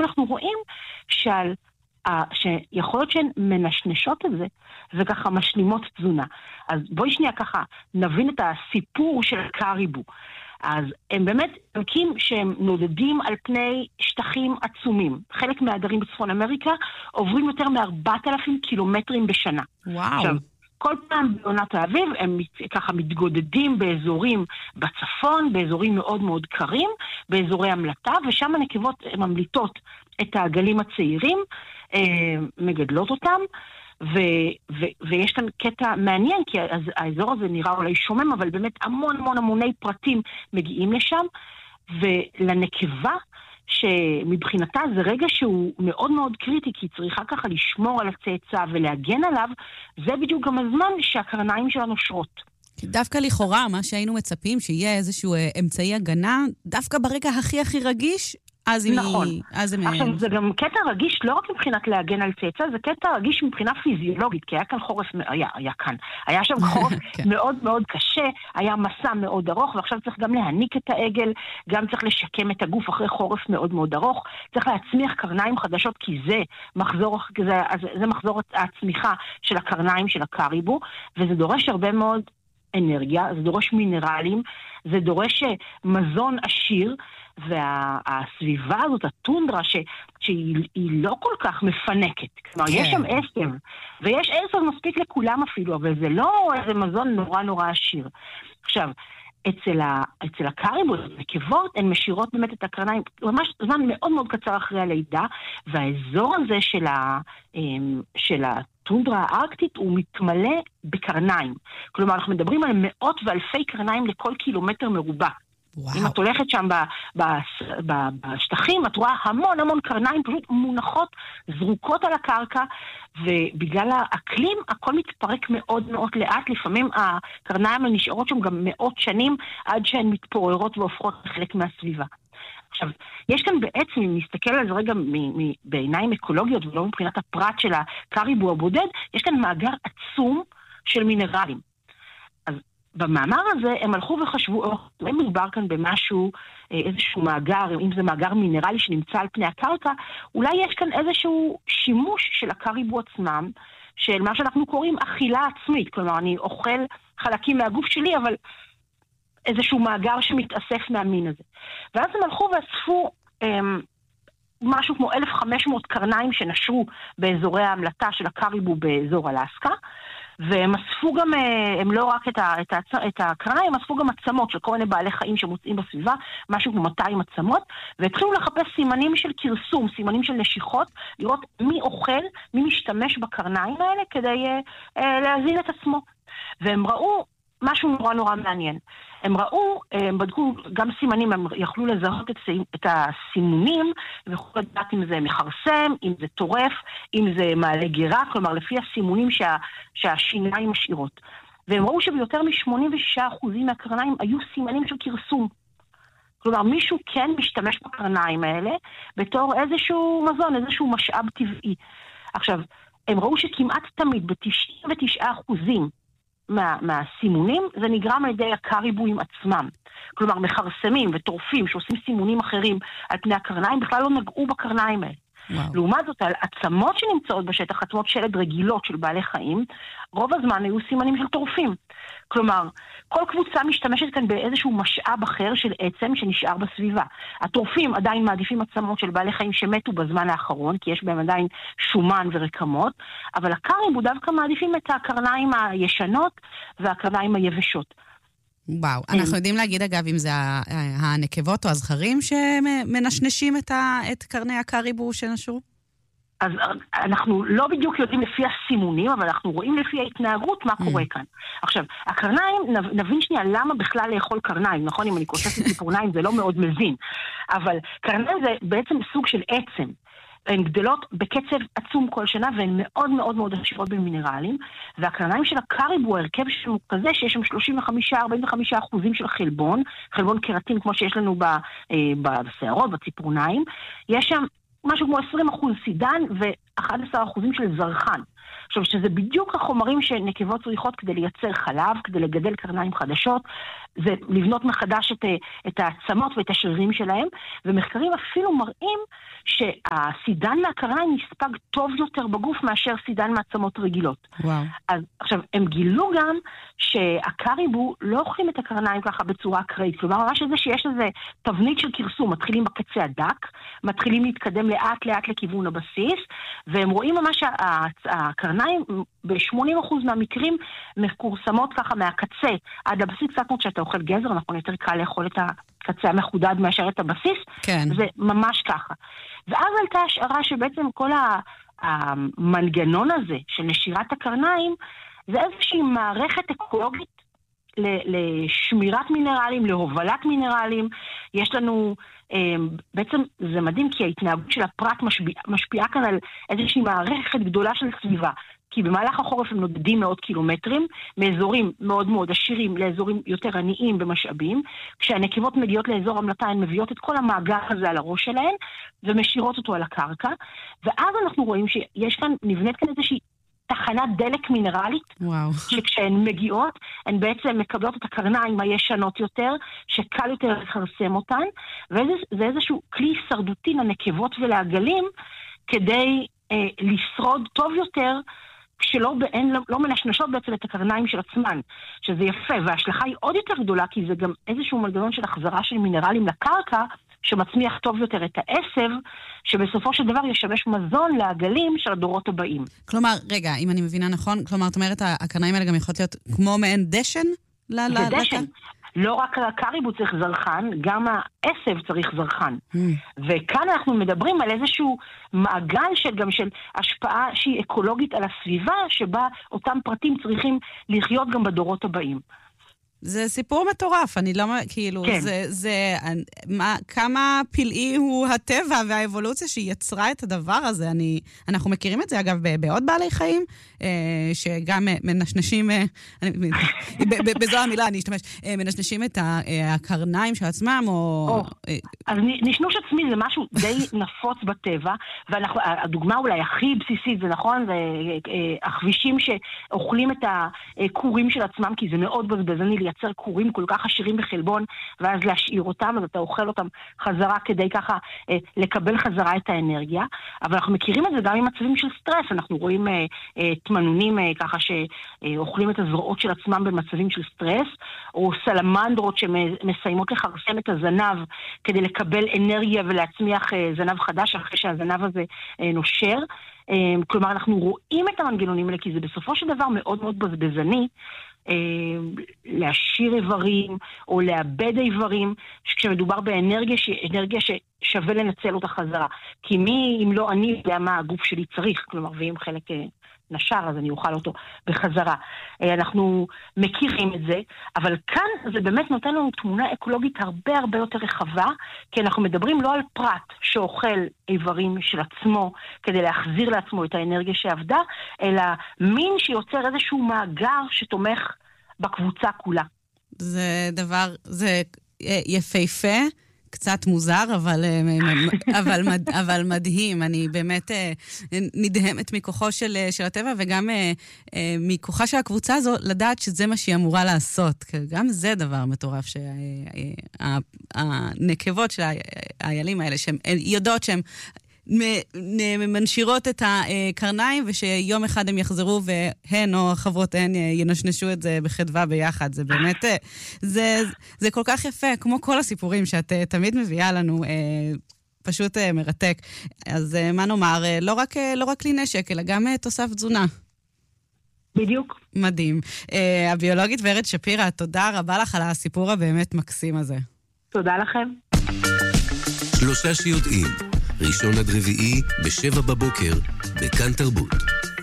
ופתאום אנחנו רואים שיכול להיות שהן מנשנשות את זה, וככה משלימות תזונה. אז בואי שנייה ככה נבין את הסיפור של הקריבו. אז הם באמת עמקים שהם נודדים על פני שטחים עצומים. חלק מהעדרים בצפון אמריקה עוברים יותר מ-4,000 קילומטרים בשנה. וואו. עכשיו, כל פעם בעונת האביב הם ככה מתגודדים באזורים בצפון, באזורים מאוד מאוד קרים, באזורי המלטה, ושם הנקבות ממליטות את העגלים הצעירים, מגדלות אותם, ויש כאן קטע מעניין, כי האזור הזה נראה אולי שומם, אבל באמת המוני פרטים מגיעים לשם, ולנקבה, שמבחינתה זה רגע שהוא מאוד מאוד קריטי, כי היא צריכה ככה לשמור על הצאצא ולהגן עליו, זה בדיוק גם הזמן שהקרניים שלה נושרות. דווקא לכאורה, מה שהיינו מצפים, שיהיה איזשהו אמצעי הגנה, דווקא ברגע הכי רגיש, אז נכון. עכשיו, זה גם קטע רגיש לא רק מבחינת להגן על צאצא, זה קטע רגיש מבחינה פיזיולוגית, כי היה כאן חורף, היה שם חורף מאוד מאוד קשה, היה מסע מאוד ארוך, ועכשיו צריך גם להניק את העגל, גם צריך לשקם את הגוף אחרי חורף מאוד מאוד ארוך, צריך להצמיח קרניים חדשות, כי זה מחזור הצמיחה של הקרניים של הקריבו, וזה דורש הרבה מאוד אנרגיה, זה דורש מינרלים, זה דורש מזון עשיר, והסביבה הזאת, הטונדרה, שהיא לא כל כך מפנקת. כלומר, יש שם עשב, ויש עשב מספיק לכולם אפילו, אבל זה לא איזה מזון נורא עשיר. עכשיו, אצל הקריבו, נקבות, הן משאירות באמת את הקרניים, ממש זמן מאוד מאוד קצר אחרי הלידה, והאזור הזה של הטונדרה הארקטית הוא מתמלא בקרניים. כלומר, אנחנו מדברים על מאות ואלפי קרניים לכל קילומטר מרובע. וואו. אם את הולכת שם בשטחים, את רואה המון קרניים פשוט מונחות, זרוקות על הקרקע, ובגלל האקלים הכל מתפרק מאוד מאוד לאט, לפעמים הקרניים נשארות שם גם מאות שנים, עד שהן מתפוררות והופכות לחלק מהסביבה. עכשיו, יש כאן בעצם, אם נסתכל על זה רגע בעיניים אקולוגיות, ולא מבחינת הפרט של הקריבו הבודד, יש כאן מאגר עצום של מינרלים. אז במאמר הזה הם הלכו וחשבו, אם מדובר כאן במשהו, איזשהו מאגר, אם זה מאגר מינרלי שנמצא על פני הקרקע, אולי יש כאן איזשהו שימוש של הקריבו עצמם, של מה שאנחנו קוראים אכילה עצמית. כלומר, אני אוכל חלקים מהגוף שלי, אבל איזשהו מאגר שמתאסף מהמין הזה. ואז הם הלכו ואספו משהו כמו 1,500 קרניים שנשרו באזורי ההמלטה של הקריבו באזור אלסקה, והם אספו גם, הם לא רק את הקרניים, הם אספו גם עצמות של כל מיני בעלי חיים שמוצאים בסביבה, משהו כמו 200 עצמות, והתחילו לחפש סימנים של קרסום, סימנים של נשיכות, לראות מי אוכל, מי משתמש בקרניים האלה כדי להזין את עצמו. והם ראו משהו נורא מעניין. הם ראו, הם בדקו גם סימנים, הם יכלו לזהות את הסימונים, ויכולו לדעת אם זה מחרסם, אם זה טורף, אם זה מעלה גירה, כלומר לפי הסימונים שהשיניים משאירות. והם ראו שביותר מ-86% מהקרניים היו סימנים של קרסום. כלומר, מישהו כן משתמש בקרניים האלה בתור איזשהו מזון, איזשהו משאב טבעי. עכשיו, הם ראו שכמעט תמיד, ב-99% מהסימונים, זה נגרם על ידי הקריבויים עצמם. כלומר, מחרסמים וטורפים שעושים סימונים אחרים על פני הקרניים, בכלל לא נגעו בקרניים האלה. לעומת זאת, על עצמות שנמצאות בשטח, עצמות שלד רגילות של בעלי חיים, רוב הזמן היו סימנים של טורפים. כלומר, כל קבוצה משתמשת כאן באיזשהו משאב אחר של עצם שנשאר בסביבה. הטורפים עדיין מעדיפים עצמות של בעלי חיים שמתו בזמן האחרון, כי יש בהם עדיין שומן ורקמות, אבל הקריבו דווקא מעדיפים את הקרניים הישנות והקרניים היבשות. וואו, אנחנו יודעים להגיד אגב אם זה הנקבות או הזכרים שמנשנשים את קרני הקריבו שנשרו? אז אנחנו לא בדיוק יודעים לפי הסימונים, אבל אנחנו רואים לפי ההתנהגות מה קורה כאן. עכשיו, הקרניים, נבין שנייה למה בכלל לאכול קרניים, נכון? אם אני קוצצת ציפורניים זה לא מאוד מבין, אבל קרניים זה בעצם סוג של עצם. הן גדלות בקצב עצום כל שנה, והן מאוד מאוד מאוד עשירות במינרלים, והקרניים של הקריבו, ההרכב שלנו כזה, שיש שם 35-45% של חלבון קרטין, כמו שיש לנו בשערות, בציפורניים, יש שם משהו כמו 20% סידן ו11% של זרחן. עכשיו, שזה בדיוק החומרים שנקבות צריכות כדי לייצר חלב, כדי לגדל קרניים חדשות, זה לבנות מחדש את העצמות ואת השרירים שלהם, ומחקרים אפילו מראים שהסידן מהקרניים נספג טוב יותר בגוף מאשר סידן מעצמות רגילות. וואו. אז עכשיו, הם גילו גם שהקריבו לא אוכלים את הקרניים ככה בצורה אקראית, כלומר, ממש איזה שיש איזה תבנית של קרסום, מתחילים בקצה הדק, מתחילים להתקדם לאט לאט לכיוון הבסיס, והם רואים ממש שהקרניים ב-80% מהמקרים מקורסמות ככה מהקצה עד הבסיס, קצת כמו שאתה אוכל גזר, נכון, יותר קל לאכול את הקצה המחודד מאשר את הבסיס, כן. זה ממש ככה. ואז עלתה השערה שבעצם כל המנגנון הזה של נשירת הקרניים, זה איזושהי מערכת אקולוגית לשמירת מינרלים, להובלת מינרלים. יש לנו, בעצם זה מדהים כי ההתנהגות של הפרט משפיעה כאן על איזושהי מערכת גדולה של סביבה. כי במהלך החורף הם נודדים מאות קילומטרים, מאזורים מאוד מאוד עשירים לאזורים יותר עניים במשאבים. כשהנקבות מגיעות לאזור המלטה, הן מביאות את כל המאגר הזה על הראש שלהן, ומשאירות אותו על הקרקע. ואז אנחנו רואים שיש כאן, נבנית כאן איזושהי תחנת דלק מינרלית, וואו. שכשהן מגיעות, הן בעצם מקבלות את הקרניים הישנות יותר, שקל יותר לחרסם אותן, וזה איזשהו כלי שרדותי לנקבות ולעגלים, כדי לשרוד טוב יותר, כשלא לא מנשנשות בעצם את הקרניים של עצמן, שזה יפה, וההשלכה היא עוד יותר גדולה, כי זה גם איזשהו מנגנון של החזרה של מינרלים לקרקע, שמצמיח טוב יותר את העשב, שבסופו של דבר ישמש מזון לעגלים של הדורות הבאים. כלומר, רגע, אם אני מבינה נכון, כלומר, את אומרת, הקרניים האלה גם יכולות להיות כמו מעין דשן? זה דשן. לא רק הקריבו צריך זרחן, גם העשב צריך זרחן. וכאן אנחנו מדברים על איזשהו מעגל גם של השפעה שהיא אקולוגית על הסביבה, שבה אותם פרטים צריכים לחיות גם בדורות הבאים. זה סיפור מטורף, אני לא, כאילו, כן. כמה פלאי הוא הטבע והאבולוציה שיצרה את הדבר הזה. אנחנו מכירים את זה, אגב, בעוד בעלי חיים, שגם מנשנשים, בזו המילה אני אשתמש, מנשנשים את הקרניים של עצמם, אז נשנוש עצמי זה משהו די נפוץ בטבע, והדוגמה אולי הכי בסיסית, זה נכון, זה הכבישים שאוכלים את הקורים של עצמם, כי זה מאוד בזבזני לייצר קורים כל כך עשירים בחלבון, ואז להשאיר אותם, אז אתה אוכל אותם חזרה כדי ככה לקבל חזרה את האנרגיה. אבל אנחנו מכירים את זה גם עם מצבים של סטרס, אנחנו רואים תמנונים ככה שאוכלים את הזרועות של עצמם במצבים של סטרס, או סלמנדרות שמסיימות לחרסם את הזנב כדי לקבל אנרגיה ולהצמיח זנב חדש אחרי שהזנב הזה נושר. כלומר, אנחנו רואים את המנגנונים האלה, כי זה בסופו של דבר מאוד מאוד בזבזני, להשאיר איברים או לאבד איברים, כשמדובר באנרגיה ששווה לנצל אותה חזרה. כי מי, אם לא אני, יודע מה הגוף שלי צריך, כלומר, ואם חלק נשר, אז אני אוכל אותו בחזרה. אנחנו מכירים את זה, אבל כאן זה באמת נותן לנו תמונה אקולוגית הרבה הרבה יותר רחבה, כי אנחנו מדברים לא על פרט שאוכל איברים של עצמו, כדי להחזיר לעצמו את האנרגיה שעבדה, אלא מין שיוצר איזשהו מאגר שתומך בקבוצה כולה. זה יפהפה, קצת מוזר, אבל מדהים. אני באמת נדהמת מכוחו של הטבע, וגם מכוחה של הקבוצה הזו, לדעת שזה מה שהיא אמורה לעשות. גם זה דבר מטורף, שהנקבות של האיילים האלה, שהן יודעות שהן מנשירות את הקרניים, ושיום אחד הם יחזרו והן או חברותיהן ינשנשו את זה בחדווה ביחד. זה באמת, זה כל כך יפה, כמו כל הסיפורים שאת תמיד מביאה לנו, פשוט מרתק. אז מה נאמר, לא רק כלי נשק, אלא גם תוסף תזונה. בדיוק. מדהים. הביולוגית ורד שפירא, תודה רבה לך על הסיפור הבאמת מקסים הזה. תודה לכם. 3 שיודעים, ראשון עד רביעי, ב7 בבוקר, בכאן תרבות.